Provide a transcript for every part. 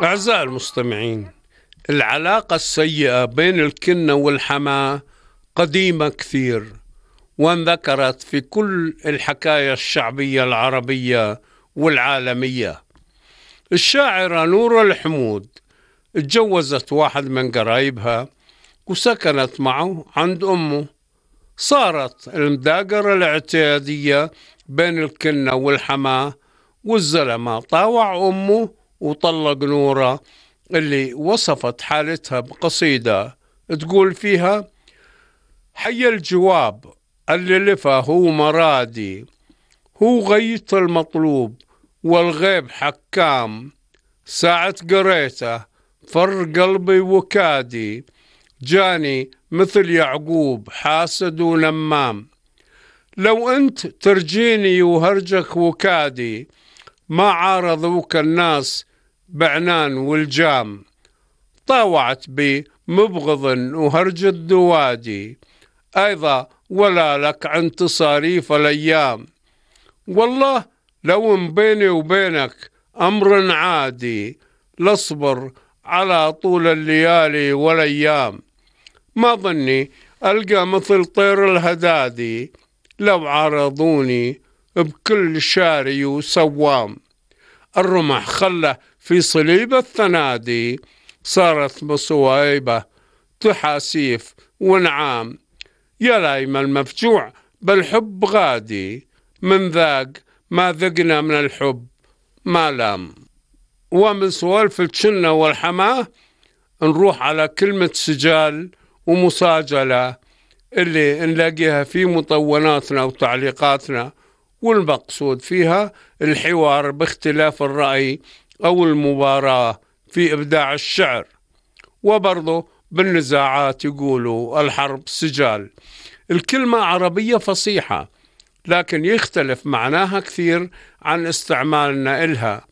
أعزائي المستمعين، العلاقة السيئة بين الكنة والحماة قديمة كثير، وانذكرت في كل الحكاية الشعبية العربية والعالمية. الشاعرة نورة الحمود اتجوزت واحد من قرايبها وسكنت معه عند أمه. صارت المداقرة الاعتيادية بين الكنة والحماة، والزلمة طاوع أمه وطلق نورة، اللي وصفت حالتها بقصيدة تقول فيها: حي الجواب اللي لفى هو مرادي، هو غيت المطلوب والغيب حكام، ساعة قريته فر قلبي وكادي، جاني مثل يعقوب حاسد ونمام. لو أنت ترجيني وهرجك وكادي، ما عارضوك الناس بعنان والجام. طاوعت بي مبغض وهرج الدوادي، أيضا ولا لك عن تصاريف الأيام. والله لو من بيني وبينك أمر عادي، لاصبر على طول الليالي والأيام. ما ظني ألقى مثل طير الهدادي، لو عارضوني بكل شاري وسوام. الرمح خله في صليب الثنادي، صارت مصوايبة تحاسيف ونعام. يا لايم المفجوع بالحب غادي، من ذاق ما ذقنا من الحب ما لام. ومن سوالف الجنة والحماة نروح على كلمة سجال ومساجلة اللي نلاقيها في مطوناتنا وتعليقاتنا، والمقصود فيها الحوار باختلاف الرأي أو المباراة في إبداع الشعر. وبرضه بالنزاعات يقولوا الحرب سجال. الكلمة عربية فصيحة، لكن يختلف معناها كثير عن استعمالنا إلها.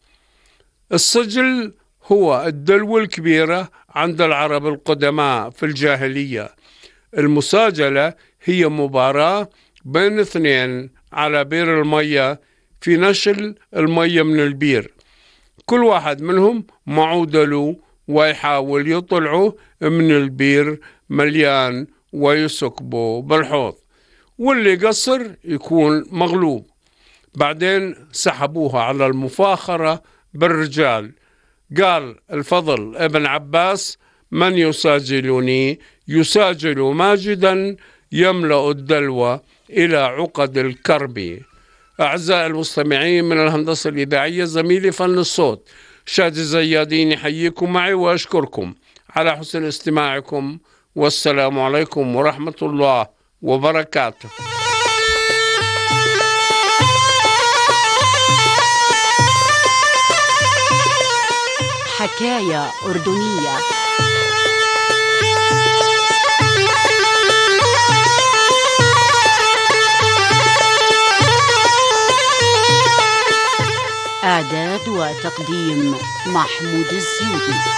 السجل هو الدلو الكبيرة عند العرب القدماء في الجاهلية. المساجلة هي مباراة بين اثنين على بير المية في نشل المية من البير، كل واحد منهم معه دلو ويحاول يطلعه من البير مليان ويسكبه بالحوض، واللي قصر يكون مغلوب. بعدين سحبوها على المفاخرة بالرجال. قال الفضل ابن عباس: من يساجلني يساجل ماجدا، يملأ الدلو إلى عقد الكرب. أعزائي المستمعين، من الهندسة الإذاعية زميلي فن الصوت شادي زيادين يحييكم معي وأشكركم على حسن استماعكم، والسلام عليكم ورحمة الله وبركاته. حكاية أردنية. إعداد وتقديم محمود الزيودي.